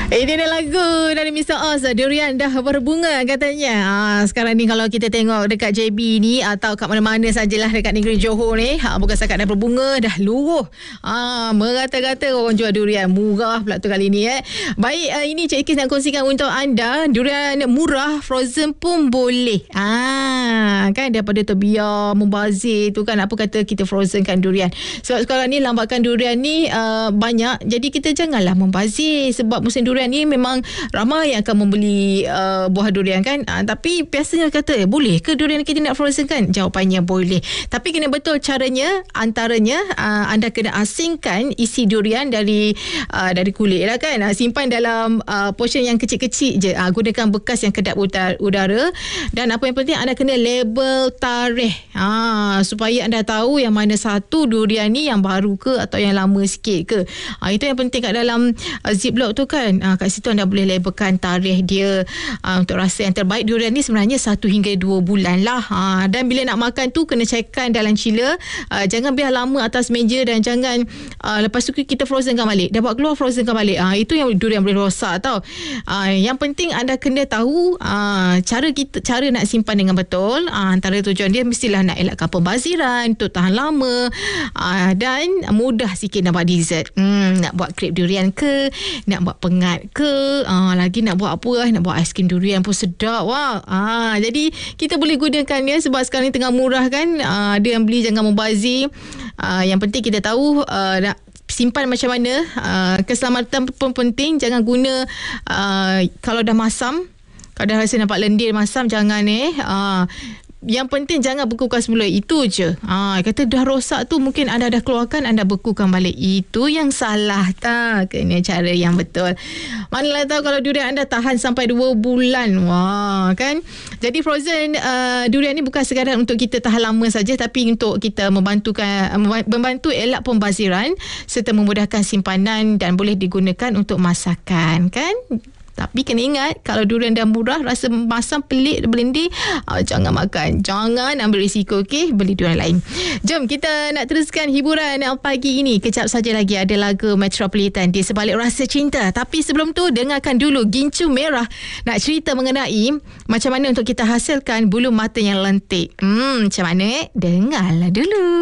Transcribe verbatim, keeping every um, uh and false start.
Ini dia lagu dari mister Oz. Durian dah berbunga katanya. Ha, sekarang ni kalau kita tengok dekat J B ni atau kat mana-mana sajalah dekat negeri Johor ni, ha, bukan setakat dah berbunga, dah luruh. Ha, merata-rata orang jual durian. Murah pula tu kali ni eh. Baik, uh, ini Cik Ikis nak kongsikan untuk anda. Durian murah, frozen pun boleh. Ah, kan daripada terbiar, membazir tu kan, apa kata kita frozenkan durian. Sebab sekarang ni lambakan durian ni uh, banyak. Jadi kita janganlah membazir. Sebab musim durian ni memang ramai yang akan membeli uh, buah durian kan. Uh, tapi biasanya kata, eh, boleh ke durian kita nak frozen kan? Jawapannya boleh. Tapi kena betul caranya. Antaranya uh, anda kena asingkan isi durian dari uh, dari kulit lah kan. Uh, simpan dalam uh, portion yang kecil-kecil je. Uh, gunakan bekas yang kedap udara. Dan apa yang penting, anda kena label tarikh. Uh, supaya anda tahu yang mana satu durian ni yang baru ke atau yang lama sikit ke. Uh, itu yang penting kat dalam uh, ziplock tu kan. Uh, kat situ anda boleh labelkan tarikh dia uh, untuk rasa yang terbaik. Durian ni sebenarnya satu hingga dua bulan lah. Uh, dan bila nak makan tu kena cairkan dalam chiller. Uh, jangan biar lama atas meja dan jangan uh, lepas tu kita frozenkan balik. Dah buat keluar frozenkan balik. Uh, itu yang durian boleh rosak tau. Uh, yang penting anda kena tahu uh, cara kita cara nak simpan dengan betul. Uh, antara tujuan dia mestilah nak elakkan pembaziran, untuk tahan lama uh, dan mudah sikit nak buat dessert. Hmm, nak buat krep durian ke, nak buat pengat ke, uh, lagi nak buat apa eh, nak buat aiskrim durian pun sedap. Wah. Uh, jadi kita boleh gunakan dia sebab sekarang ni tengah murah kan. Uh, dia yang beli jangan membazir. Uh, yang penting kita tahu uh, nak simpan macam mana. Uh, keselamatan pun penting. Jangan guna uh, kalau dah masam. Kalau dah rasa nampak lendir masam, jangan eh. Uh, yang penting jangan bekukan semula. Itu je. Ha, kata dah rosak tu mungkin anda dah keluarkan, anda bekukan balik. Itu yang salah tak. Kena cara yang betul. Manalah tahu kalau durian anda tahan sampai dua bulan. Wah, kan? Jadi frozen uh, durian ni bukan sekadar untuk kita tahan lama saja, tapi untuk kita membantukan membantu elak pembaziran serta memudahkan simpanan dan boleh digunakan untuk masakan, kan? Tapi kena ingat, kalau durian dah murah, rasa masam, pelik, belendir, uh, jangan makan. Jangan ambil risiko, okey? Beli durian lain. Jom kita nak teruskan hiburan pagi ini. Kejap saja lagi ada lagu Metropolitan di Sebalik Rasa Cinta. Tapi sebelum tu, dengarkan dulu Gincu Merah. Nak cerita mengenai macam mana untuk kita hasilkan bulu mata yang lentik. Hmm, macam mana eh? Dengarlah dulu.